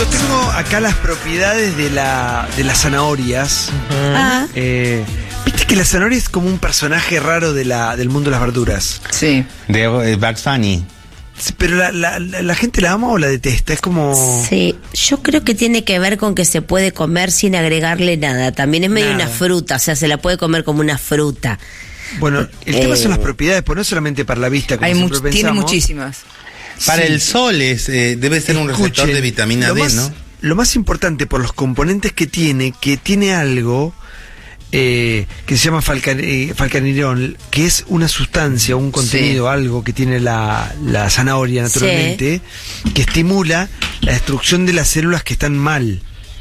tengo acá las propiedades de las zanahorias. Viste que la zanahoria es como un personaje raro del mundo de las verduras. Sí. De Bugs Bunny. Pero la gente la ama o la detesta, es como... Sí, yo creo que tiene que ver con que se puede comer sin agregarle nada. También es medio una fruta, o sea, se la puede comer como una fruta. Bueno, el tema son las propiedades, pues no solamente para la vista, como siempre pensamos. Tiene muchísimas. Para el sol debe ser un receptor de vitamina D, ¿no? Lo más importante por los componentes que tiene algo que se llama falcanirol, que es una sustancia, un contenido, algo que tiene la zanahoria naturalmente, que estimula la destrucción de las células que están mal.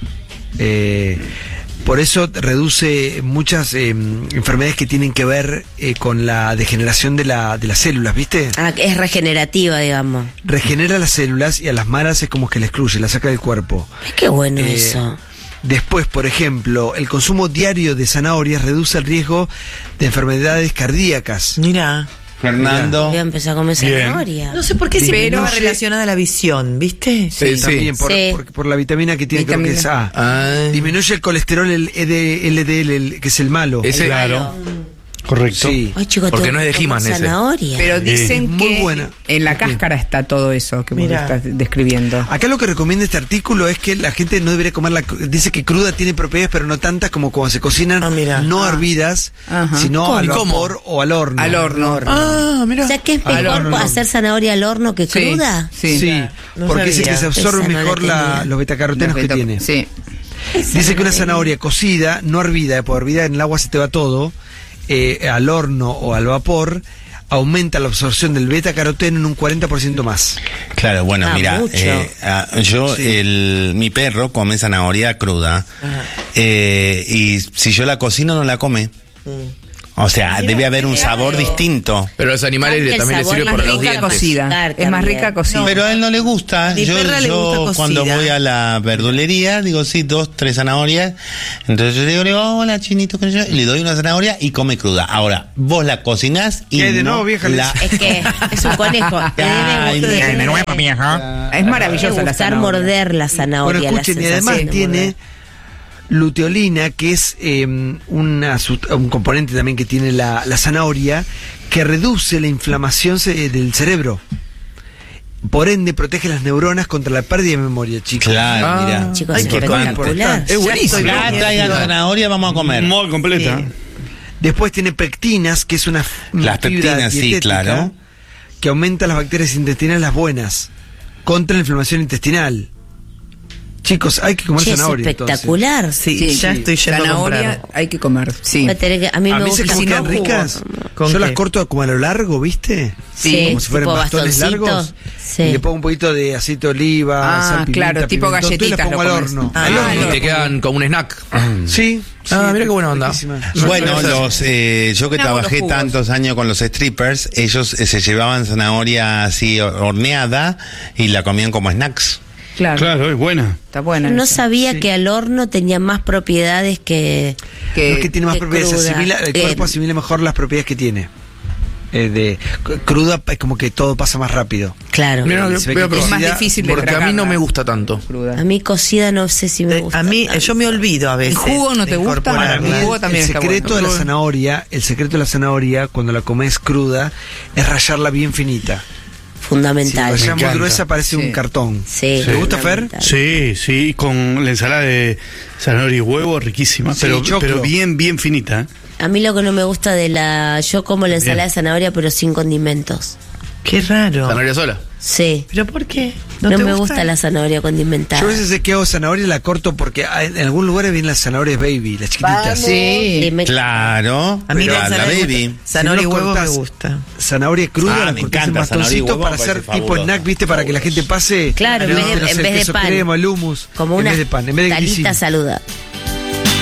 Por eso reduce muchas enfermedades que tienen que ver con la degeneración de las células, ¿viste? Es regenerativa, digamos. Regenera las células y a las malas es como que la excluye, la saca del cuerpo. Qué bueno eso. Después, por ejemplo, el consumo diario de zanahorias reduce el riesgo de enfermedades cardíacas. Mira, Fernando. Voy a empezar a comer zanahoria. no sé por qué siempre va relacionada a la visión, ¿viste? Sí, también por la vitamina que tiene, creo que es A. Disminuye el colesterol, el LDL, que es el malo. Ese, claro. Correcto. Sí. Ay, chico, porque no es de He-Man ese. Pero dicen muy que buena. En la cáscara está todo eso que vos estás describiendo. Acá lo que recomienda este artículo es que la gente no debería comerla. Dice que cruda tiene propiedades, pero no tantas como cuando se cocinan, no hervidas, sino al vapor o al horno. Al horno. O sea, que es mejor hacer zanahoria al horno que cruda. Sí, porque dice que se absorben mejor los betacarotenos que tiene. Sí. Dice que una zanahoria cocida, no hervida, porque hervida en el agua se te va todo, al horno o al vapor, aumenta la absorción del beta-caroteno en un 40% más. Claro, bueno, mira, mi perro come zanahoria cruda, y si yo la cocino no la come. O sea, debe haber un sabor distinto. Pero a los animales también les sirve por los dientes. Cocida. Es más rica cocida. Pero a él no le gusta. Mi perra le gusta cocida. Cuando voy a la verdulería, digo, 2, 3 zanahorias. Entonces yo le digo, hola, chinito, y le doy una zanahoria y come cruda. Ahora, vos la cocinás y de nuevo, vieja, es que es un conejo. De nuevo, vieja. Es maravillosa la zanahoria. morder la zanahoria. Bueno, escuchen, y además tiene luteolina, que es un componente también que tiene la zanahoria, que reduce la inflamación del cerebro. Por ende, protege las neuronas contra la pérdida de memoria, chicos. Claro, mira. Chicos, es espectacular. Es buenísimo. Traigan zanahoria, vamos a comer. Muy completa. Sí. Después tiene pectinas, que es una Las fibra pectinas, sí, dietética, claro. que aumenta las bacterias intestinales, las buenas, contra la inflamación intestinal. Chicos, hay que comer zanahoria. Es espectacular. Sí, ya estoy yendo a Zanahoria comprar. hay que comer. Sí. A mí me se gusta. como quedan ricas. ¿Con Yo qué? las corto como a lo largo, ¿viste? Sí, como si fueran tipo bastones bastoncitos. largos. Sí. Y le pongo un poquito de aceite de oliva, sal, pimienta, claro, tipo pimentón, todo, y galletitas las pongo al lo comes. horno. Y te quedan como un snack. Sí. Mira qué buena onda. Bueno, yo que trabajé jugos. tantos años con los strippers, ellos se llevaban zanahoria así horneada y la comían como snacks. Claro, es buena. está buena. No sabía que al horno tenía más propiedades que No es que tiene más que propiedades, cruda. el cuerpo asimila mejor las propiedades que tiene. Cruda es como que todo pasa más rápido. Claro. Mira, Se ve que es más cocida, difícil de porque a mí no me gusta tanto. cruda. A mí cocida no sé si me gusta. A mí, tanto. yo me olvido a veces. ¿El jugo no de te gusta? incorporarla. Para mí, El jugo también el está secreto bueno. de el secreto de la zanahoria, cuando la comes cruda, es rallarla bien finita. Si la Fundamental. rallas muy encanta. gruesa parece un cartón. Sí. ¿Te gusta, Fer? fundamental. Sí, con la ensalada de zanahoria y huevo, riquísima, Sí, pero choclo. bien finita. ¿Eh? A mí lo que no me gusta yo como la ensalada de zanahoria pero sin condimentos. Qué raro. Zanahoria sola. Sí. ¿Pero por qué? No te me gusta la zanahoria condimentada. Yo a veces sé que hago zanahoria y la corto porque en algún lugar vienen las zanahorias baby, las chiquititas. Sí. Claro, A mí pero la a la ensalada baby. zanahoria y Si no huevo me cortás gusta. Zanahoria cruda, la me cortás en encanta, zanahoria y bastoncitos huevo para me hacer parece tipo fabuloso. snack, ¿viste? Para que la gente pase. Claro, el en vez de queso pan. crema, el hummus. Como en una vez de pan, en vez de talita grisín. saludable.